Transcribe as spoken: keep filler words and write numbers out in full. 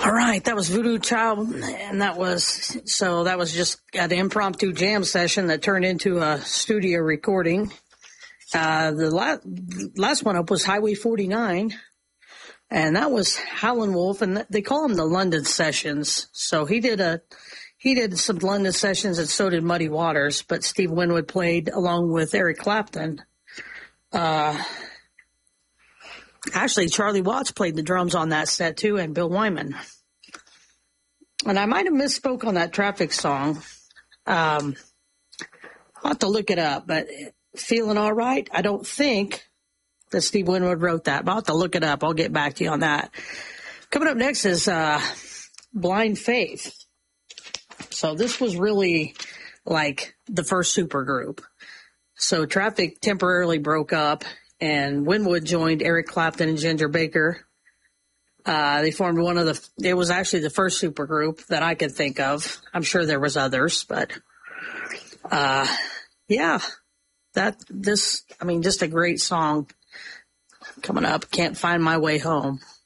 All right, that was Voodoo Child, and that was, so that was just an impromptu jam session that turned into a studio recording. Uh, the last, last one up was Highway forty-nine, and that was Howlin' Wolf, and they call them the London Sessions. So he did a, he did some London Sessions, and so did Muddy Waters, but Steve Winwood played along with Eric Clapton. Uh, Actually, Charlie Watts played the drums on that set, too, and Bill Wyman. And I might have misspoke on that Traffic song. Um, I'll have to look it up, but Feeling All Right, I don't think that Steve Winwood wrote that, but I'll have to look it up. I'll get back to you on that. Coming up next is uh, Blind Faith. So this was really like the first supergroup. So Traffic temporarily broke up, and Winwood joined Eric Clapton and Ginger Baker. Uh, they formed one of the, it was actually the first supergroup that I could think of. I'm sure there was others, but, uh, yeah, that, this, I mean, just a great song coming up. Can't Find My Way Home.